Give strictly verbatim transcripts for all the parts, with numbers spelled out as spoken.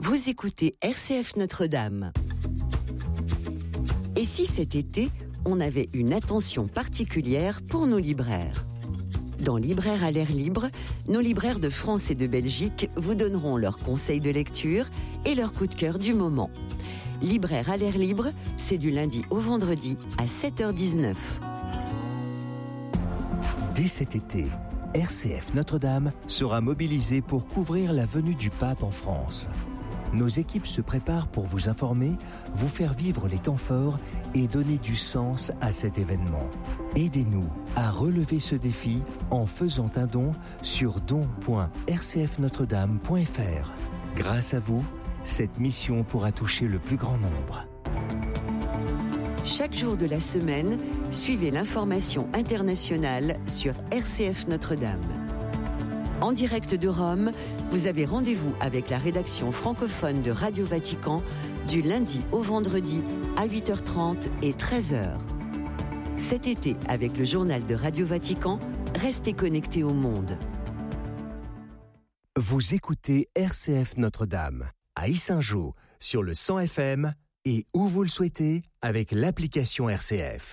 Vous écoutez R C F Notre-Dame. Et si cet été, on avait une attention particulière pour nos libraires ? Dans Libraires à l'air libre, nos libraires de France et de Belgique vous donneront leurs conseils de lecture et leurs coups de cœur du moment. Libraires à l'air libre, c'est du lundi au vendredi à sept heures dix-neuf. Dès cet été, R C F Notre-Dame sera mobilisée pour couvrir la venue du pape en France. Nos équipes se préparent pour vous informer, vous faire vivre les temps forts et donner du sens à cet événement. Aidez-nous à relever ce défi en faisant un don sur don point r c f notre dame point f r. Grâce à vous, cette mission pourra toucher le plus grand nombre. Chaque jour de la semaine, suivez l'information internationale sur R C F Notre-Dame. En direct de Rome, vous avez rendez-vous avec la rédaction francophone de Radio Vatican du lundi au vendredi à huit heures trente et treize heures. Cet été, avec le journal de Radio Vatican, restez connectés au monde. Vous écoutez R C F Notre-Dame à Yssingeaux sur le cent F M et où vous le souhaitez avec l'application R C F.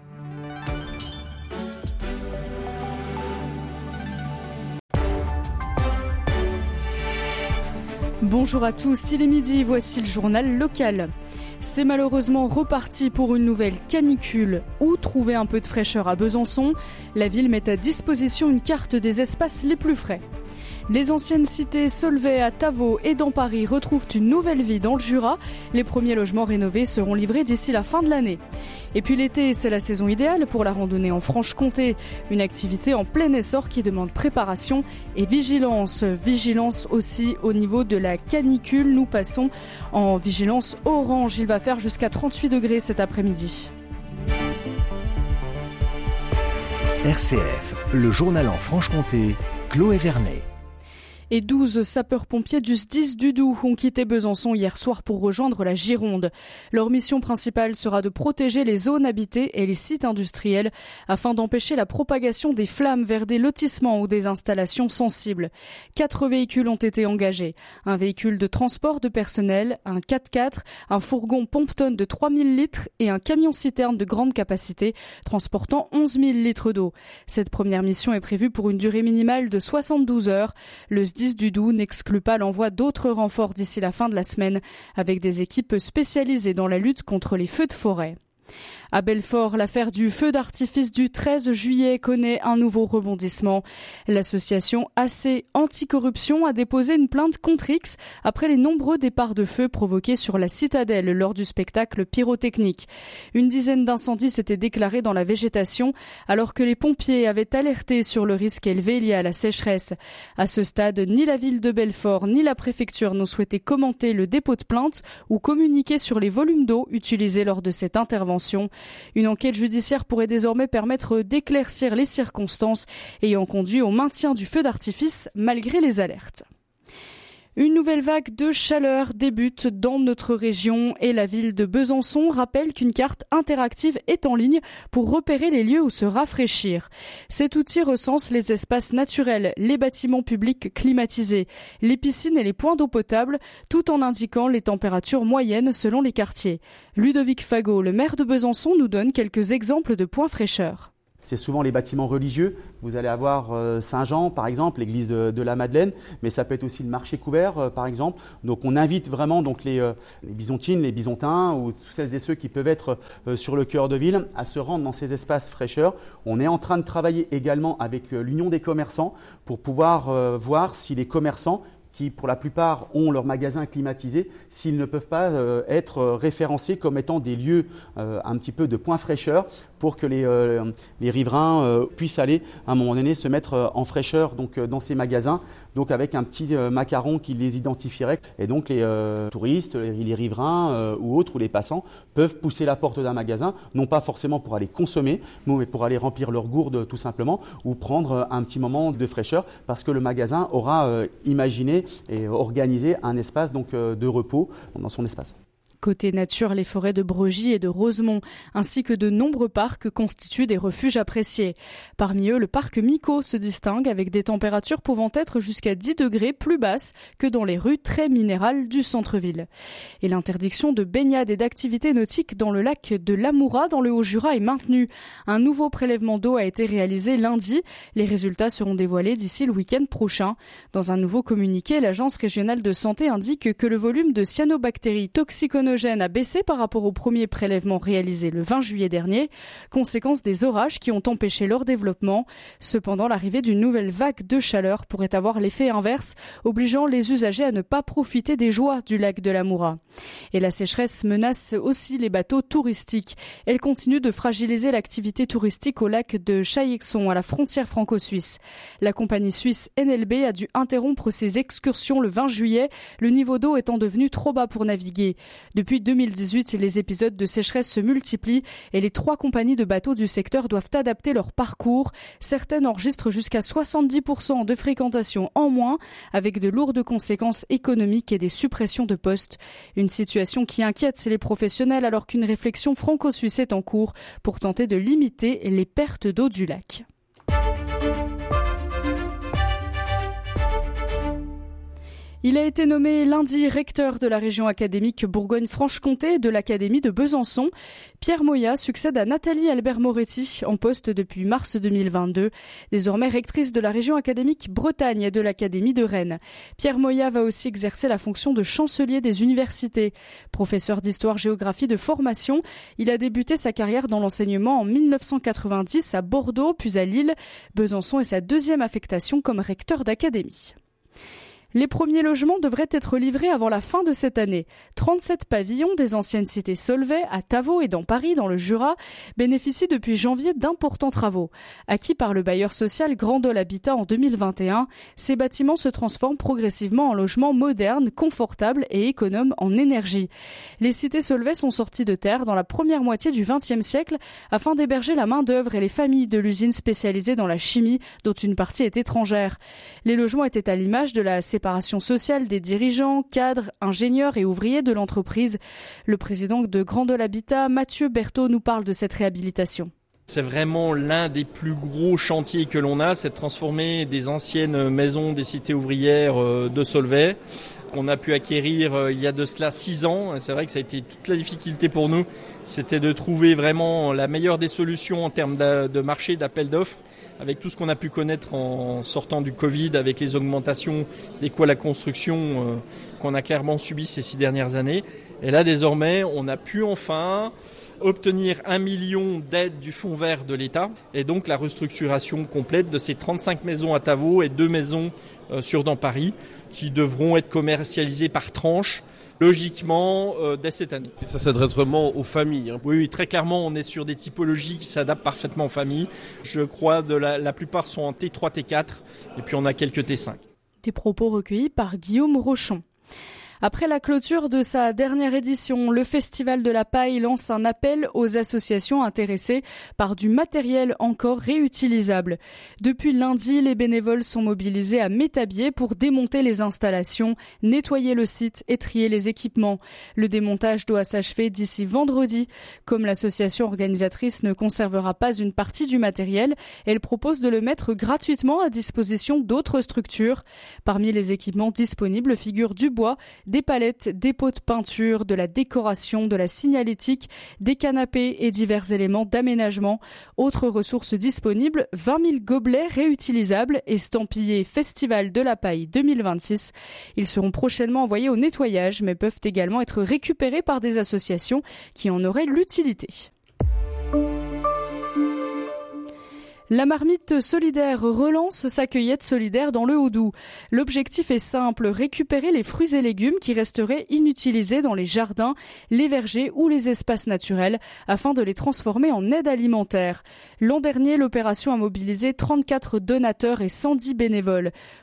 Bonjour à tous, il est midi, voici le journal local. C'est malheureusement reparti pour une nouvelle canicule. Où trouver un peu de fraîcheur à Besançon ? La ville met à disposition une carte des espaces les plus frais. Les anciennes cités Solvay à Tavaux et dans Paris retrouvent une nouvelle vie dans le Jura. Les premiers logements rénovés seront livrés d'ici la fin de l'année. Et puis l'été, c'est la saison idéale pour la randonnée en Franche-Comté. Une activité en plein essor qui demande préparation et vigilance. Vigilance aussi au niveau de la canicule. Nous passons en vigilance orange. Il va faire jusqu'à trente-huit degrés cet après-midi. R C F, le journal en Franche-Comté, Chloé Vernet. Et douze sapeurs-pompiers du S D I S du Doubs ont quitté Besançon hier soir pour rejoindre la Gironde. Leur mission principale sera de protéger les zones habitées et les sites industriels afin d'empêcher la propagation des flammes vers des lotissements ou des installations sensibles. Quatre véhicules ont été engagés. Un véhicule de transport de personnel, un quatre-quatre, un fourgon pompe-tonne de trois mille litres et un camion-citerne de grande capacité transportant onze mille litres d'eau. Cette première mission est prévue pour une durée minimale de soixante-douze heures. Le S D I S du Doubs n'exclut pas l'envoi d'autres renforts d'ici la fin de la semaine avec des équipes spécialisées dans la lutte contre les feux de forêt. À Belfort, l'affaire du feu d'artifice du treize juillet connaît un nouveau rebondissement. L'association A C Anticorruption a déposé une plainte contre X après les nombreux départs de feu provoqués sur la citadelle lors du spectacle pyrotechnique. Une dizaine d'incendies s'étaient déclarés dans la végétation alors que les pompiers avaient alerté sur le risque élevé lié à la sécheresse. À ce stade, ni la ville de Belfort ni la préfecture n'ont souhaité commenter le dépôt de plainte ou communiquer sur les volumes d'eau utilisés lors de cette intervention. Une enquête judiciaire pourrait désormais permettre d'éclaircir les circonstances ayant conduit au maintien du feu d'artifice malgré les alertes. Une nouvelle vague de chaleur débute dans notre région et la ville de Besançon rappelle qu'une carte interactive est en ligne pour repérer les lieux où se rafraîchir. Cet outil recense les espaces naturels, les bâtiments publics climatisés, les piscines et les points d'eau potable, tout en indiquant les températures moyennes selon les quartiers. Ludovic Fagot, le maire de Besançon, nous donne quelques exemples de points fraîcheur. C'est souvent les bâtiments religieux. Vous allez avoir euh, Saint-Jean, par exemple, l'église de, de la Madeleine, mais ça peut être aussi le marché couvert, euh, par exemple. Donc on invite vraiment donc, les, euh, les Byzantines, les Byzantins, ou tous celles et ceux qui peuvent être euh, sur le cœur de ville, à se rendre dans ces espaces fraîcheurs. On est en train de travailler également avec euh, l'Union des commerçants pour pouvoir euh, voir si les commerçants qui, pour la plupart, ont leur magasin climatisé, s'ils ne peuvent pas euh, être euh, référencés comme étant des lieux euh, un petit peu de point fraîcheur pour que les, euh, les riverains euh, puissent aller, à un moment donné, se mettre euh, en fraîcheur donc, euh, dans ces magasins, donc avec un petit euh, macaron qui les identifierait. Et donc, les euh, touristes, les, les riverains euh, ou autres, ou les passants, peuvent pousser la porte d'un magasin, non pas forcément pour aller consommer, mais pour aller remplir leur gourde, tout simplement, ou prendre euh, un petit moment de fraîcheur, parce que le magasin aura euh, imaginé et organiser un espace donc, de repos dans son espace. Côté nature, les forêts de Bregy et de Rosemont, ainsi que de nombreux parcs constituent des refuges appréciés. Parmi eux, le parc Mico se distingue avec des températures pouvant être jusqu'à dix degrés plus basses que dans les rues très minérales du centre-ville. Et l'interdiction de baignade et d'activités nautiques dans le lac de l'Amoura dans le Haut-Jura est maintenue. Un nouveau prélèvement d'eau a été réalisé lundi. Les résultats seront dévoilés d'ici le week-end prochain. Dans un nouveau communiqué, l'Agence régionale de santé indique que le volume de cyanobactéries toxiconogènes a baissé par rapport au premier prélèvement réalisé le vingt juillet dernier, conséquence des orages qui ont empêché leur développement. Cependant, l'arrivée d'une nouvelle vague de chaleur pourrait avoir l'effet inverse, obligeant les usagers à ne pas profiter des joies du lac de l'Amoura. Et la sécheresse menace aussi les bateaux touristiques. Elle continue de fragiliser l'activité touristique au lac de Chaillexon, à la frontière franco-suisse. La compagnie suisse N L B a dû interrompre ses excursions le vingt juillet, le niveau d'eau étant devenu trop bas pour naviguer. Depuis deux mille dix-huit, les épisodes de sécheresse se multiplient et les trois compagnies de bateaux du secteur doivent adapter leur parcours. Certaines enregistrent jusqu'à soixante-dix pour cent de fréquentation en moins, avec de lourdes conséquences économiques et des suppressions de postes. Une situation qui inquiète les professionnels alors qu'une réflexion franco-suisse est en cours pour tenter de limiter les pertes d'eau du lac. Il a été nommé lundi recteur de la région académique Bourgogne-Franche-Comté et de l'Académie de Besançon. Pierre Moya succède à Nathalie Albert-Moretti, en poste depuis mars deux mille vingt-deux, désormais rectrice de la région académique Bretagne et de l'Académie de Rennes. Pierre Moya va aussi exercer la fonction de chancelier des universités. Professeur d'histoire-géographie de formation, il a débuté sa carrière dans l'enseignement en mille neuf cent quatre-vingt-dix à Bordeaux, puis à Lille. Besançon est sa deuxième affectation comme recteur d'académie. Les premiers logements devraient être livrés avant la fin de cette année. trente-sept pavillons des anciennes cités Solvay, à Tavaux et dans Paris, dans le Jura, bénéficient depuis janvier d'importants travaux. Acquis par le bailleur social Grandol Habitat en deux mille vingt et un, ces bâtiments se transforment progressivement en logements modernes, confortables et économes en énergie. Les cités Solvay sont sorties de terre dans la première moitié du vingtième siècle afin d'héberger la main-d'œuvre et les familles de l'usine spécialisée dans la chimie, dont une partie est étrangère. Les logements étaient à l'image de la séparation sociale des dirigeants, cadres, ingénieurs et ouvriers de l'entreprise. Le président de Grandol Habitat, Mathieu Berthaud, nous parle de cette réhabilitation. C'est vraiment l'un des plus gros chantiers que l'on a, c'est de transformer des anciennes maisons des cités ouvrières de Solvay, qu'on a pu acquérir il y a de cela six ans. C'est vrai que ça a été toute la difficulté pour nous, c'était de trouver vraiment la meilleure des solutions en termes de marché, d'appel d'offres, avec tout ce qu'on a pu connaître en sortant du Covid, avec les augmentations des coûts à la construction qu'on a clairement subi ces six dernières années. Et là, désormais, on a pu enfin obtenir un million d'aides du fonds vert de l'État et donc la restructuration complète de ces trente-cinq maisons à Tavaux et deux maisons euh, sur dans Paris qui devront être commercialisées par tranche logiquement euh, dès cette année. Et ça s'adresse vraiment aux familles, hein. Oui, oui, très clairement, on est sur des typologies qui s'adaptent parfaitement aux familles. Je crois que la, la plupart sont en T trois, T quatre et puis on a quelques T cinq. Des propos recueillis par Guillaume Rochon. Après la clôture de sa dernière édition, le Festival de la Paille lance un appel aux associations intéressées par du matériel encore réutilisable. Depuis lundi, les bénévoles sont mobilisés à Métabier pour démonter les installations, nettoyer le site et trier les équipements. Le démontage doit s'achever d'ici vendredi. Comme l'association organisatrice ne conservera pas une partie du matériel, elle propose de le mettre gratuitement à disposition d'autres structures. Parmi les équipements disponibles figurent du bois, des palettes, des pots de peinture, de la décoration, de la signalétique, des canapés et divers éléments d'aménagement. Autres ressources disponibles, vingt mille gobelets réutilisables estampillés Festival de la Paille deux mille vingt-six. Ils seront prochainement envoyés au nettoyage, mais peuvent également être récupérés par des associations qui en auraient l'utilité. La marmite solidaire relance sa cueillette solidaire dans le Haut-Doubs. L'objectif est simple, récupérer les fruits et légumes qui resteraient inutilisés dans les jardins, les vergers ou les espaces naturels afin de les transformer en aide alimentaire. L'an dernier, l'opération a mobilisé trente-quatre donateurs et cent dix bénévoles.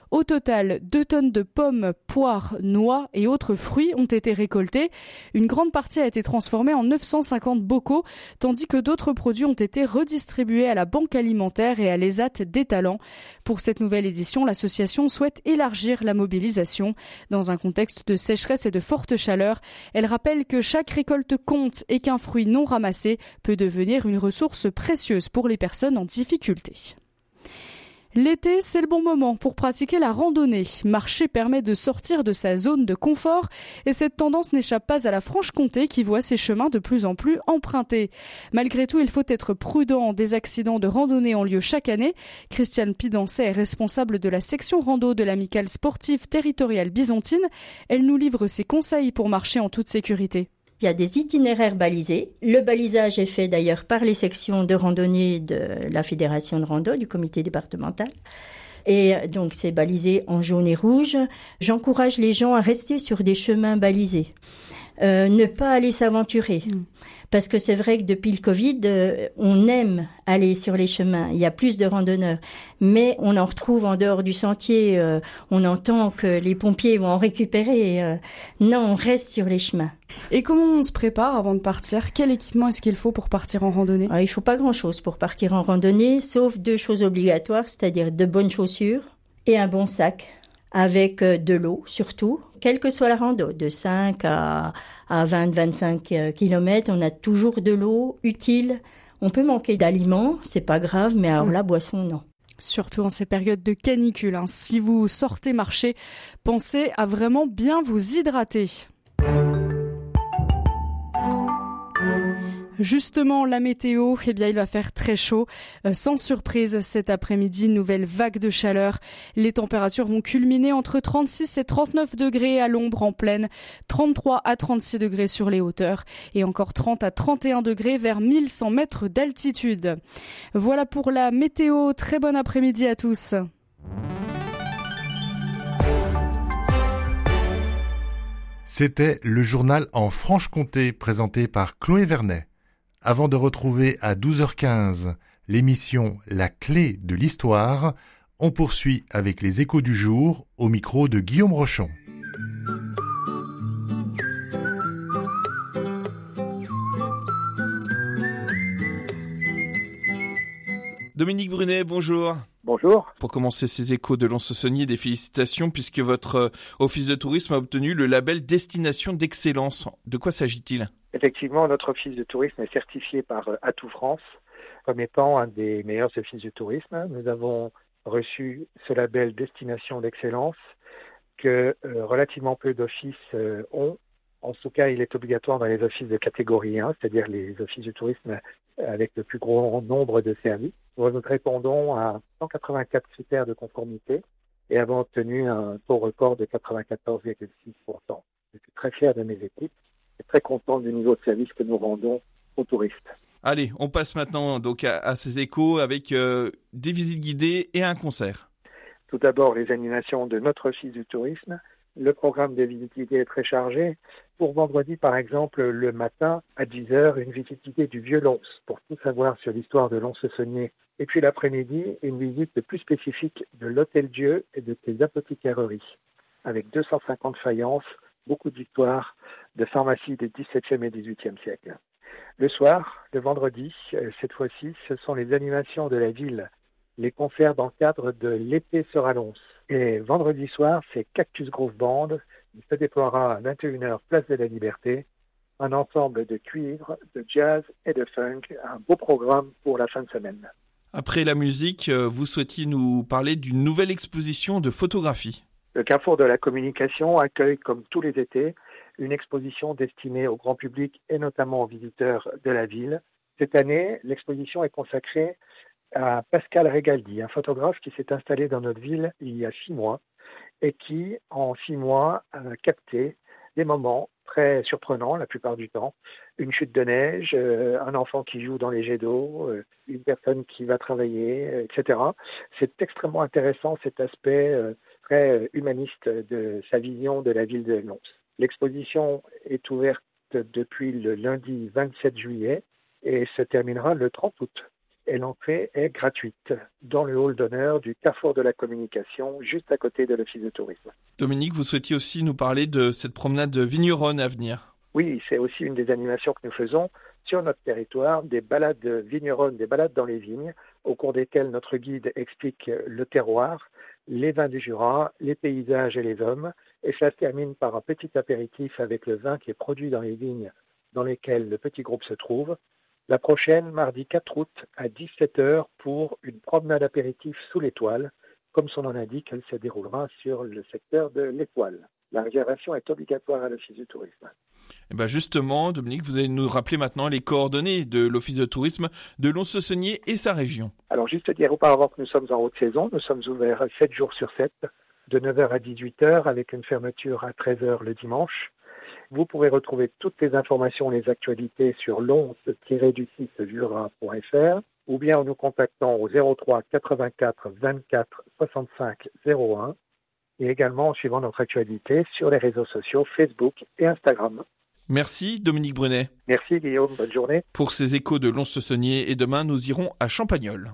Au total, deux tonnes de pommes, poires, noix et autres fruits ont été récoltés. Une grande partie a été transformée en neuf cent cinquante bocaux, tandis que d'autres produits ont été redistribués à la Banque alimentaire et à l'E S A T des Talents. Pour cette nouvelle édition, l'association souhaite élargir la mobilisation. Dans un contexte de sécheresse et de forte chaleur, elle rappelle que chaque récolte compte et qu'un fruit non ramassé peut devenir une ressource précieuse pour les personnes en difficulté. L'été, c'est le bon moment pour pratiquer la randonnée. Marcher permet de sortir de sa zone de confort et cette tendance n'échappe pas à la Franche-Comté qui voit ses chemins de plus en plus empruntés. Malgré tout, il faut être prudent. Des accidents de randonnée ont lieu chaque année. Christiane Pidancet est responsable de la section rando de l'amicale sportive territoriale byzantine. Elle nous livre ses conseils pour marcher en toute sécurité. Il y a des itinéraires balisés. Le balisage est fait d'ailleurs par les sections de randonnée de la fédération de rando, du comité départemental. Et donc c'est balisé en jaune et rouge. J'encourage les gens à rester sur des chemins balisés. Euh, ne pas aller s'aventurer. Mmh. Parce que c'est vrai que depuis le Covid, euh, on aime aller sur les chemins. Il y a plus de randonneurs. Mais on en retrouve en dehors du sentier. Euh, on entend que les pompiers vont en récupérer. Euh, non, on reste sur les chemins. Et comment on se prépare avant de partir ? Quel équipement est-ce qu'il faut pour partir en randonnée ? Alors, il faut pas grand-chose pour partir en randonnée, sauf deux choses obligatoires, c'est-à-dire de bonnes chaussures et un bon sac. Avec de l'eau, surtout. Quelle que soit la rando, de cinq à, à vingt, vingt-cinq kilomètres, on a toujours de l'eau utile. On peut manquer d'aliments, c'est pas grave, mais alors la boisson, non. Surtout en ces périodes de canicule, hein. Si vous sortez marcher, pensez à vraiment bien vous hydrater. Justement, la météo, eh bien, il va faire très chaud. Euh, sans surprise, cet après-midi, nouvelle vague de chaleur. Les températures vont culminer entre trente-six et trente-neuf degrés à l'ombre en plaine, trente-trois à trente-six degrés sur les hauteurs et encore trente à trente et un degrés vers mille cent mètres d'altitude. Voilà pour la météo. Très bon après-midi à tous. C'était le journal en Franche-Comté présenté par Chloé Vernet. Avant de retrouver à douze heures quinze l'émission La clé de l'histoire, on poursuit avec les échos du jour au micro de Guillaume Rochon. Dominique Brunet, bonjour. Bonjour. Pour commencer ces échos de Lons-Saunier, des félicitations puisque votre office de tourisme a obtenu le label Destination d'excellence. De quoi s'agit-il ? Effectivement, notre office de tourisme est certifié par Atout France comme étant un des meilleurs offices de tourisme. Nous avons reçu ce label Destination d'excellence que euh, relativement peu d'offices euh, ont. En tout cas, il est obligatoire dans les offices de catégorie un, c'est-à-dire les offices de tourisme avec le plus gros nombre de services. Nous répondons à cent quatre-vingt-quatre critères de conformité et avons obtenu un taux record de quatre-vingt-quatorze virgule six pour cent. Je suis très fier de mes équipes et très content du niveau de service que nous rendons aux touristes. Allez, on passe maintenant donc à, à ces échos avec euh, des visites guidées et un concert. Tout d'abord, les animations de notre office du tourisme. Le programme de visite guidée est très chargé. Pour vendredi, par exemple, le matin, à dix heures, une visite guidée du Vieux-Lons pour tout savoir sur l'histoire de Lons-Saunier. Et puis l'après-midi, une visite plus spécifique de l'Hôtel-Dieu et de ses apothicaireries, avec deux cent cinquante faïences, beaucoup de victoires de pharmacie des dix-septième et dix-huitième siècles. Le soir, le vendredi, cette fois-ci, ce sont les animations de la ville, les concerts dans le cadre de l'été sera Lons. Et vendredi soir, c'est Cactus Groove Band. Il se déploiera à vingt et une heures, place de la Liberté. Un ensemble de cuivre, de jazz et de funk. Un beau programme pour la fin de semaine. Après la musique, vous souhaitiez nous parler d'une nouvelle exposition de photographie. Le Carrefour de la Communication accueille, comme tous les étés, une exposition destinée au grand public et notamment aux visiteurs de la ville. Cette année, l'exposition est consacrée à Pascal Regaldi, un photographe qui s'est installé dans notre ville il y a six mois et qui, en six mois, a capté des moments très surprenants la plupart du temps. Une chute de neige, euh, un enfant qui joue dans les jets d'eau, euh, une personne qui va travailler, euh, et cetera. C'est extrêmement intéressant cet aspect euh, très humaniste de sa vision de la ville de Lons. L'exposition est ouverte depuis le lundi vingt-sept juillet et se terminera le trente août. et l'entrée est gratuite dans le hall d'honneur du Carrefour de la Communication, juste à côté de l'Office de tourisme. Dominique, vous souhaitiez aussi nous parler de cette promenade vigneronne à venir. Oui, c'est aussi une des animations que nous faisons sur notre territoire, des balades vigneronnes, des balades dans les vignes, au cours desquelles notre guide explique le terroir, les vins du Jura, les paysages et les hommes, et cela se termine par un petit apéritif avec le vin qui est produit dans les vignes dans lesquelles le petit groupe se trouve. La prochaine, mardi quatre août à dix-sept heures pour une promenade apéritif sous l'étoile. Comme son nom l'indique, elle se déroulera sur le secteur de l'Étoile. La réservation est obligatoire à l'Office du tourisme. Et ben justement, Dominique, vous allez nous rappeler maintenant les coordonnées de l'Office de tourisme de Lons-le-Saunier et sa région. Alors juste dire auparavant que nous sommes en haute saison, nous sommes ouverts sept jours sur sept, de neuf heures à dix-huit heures, avec une fermeture à treize heures le dimanche. Vous pourrez retrouver toutes les informations, les actualités sur lons du six jura point f r ou bien en nous contactant au zéro trois quatre-vingt-quatre vingt-quatre soixante-cinq zéro un et également en suivant notre actualité sur les réseaux sociaux Facebook et Instagram. Merci Dominique Brunet. Merci Guillaume, bonne journée. Pour ces échos de Lons-le-Saunier et demain nous irons à Champagnole.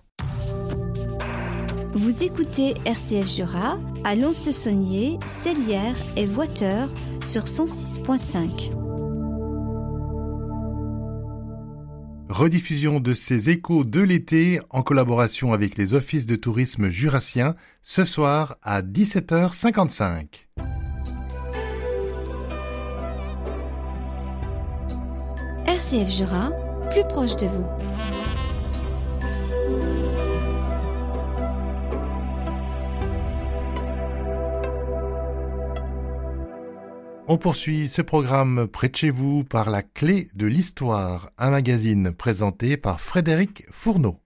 Vous écoutez R C F Jura à Lons-le-Saunier, Sellières et Voiteur sur cent six point cinq. Rediffusion de ces échos de l'été en collaboration avec les offices de tourisme jurassiens ce soir à dix-sept heures cinquante-cinq. R C F Jura, plus proche de vous. On poursuit ce programme près de chez vous par la clé de l'histoire, un magazine présenté par Frédéric Fourneau.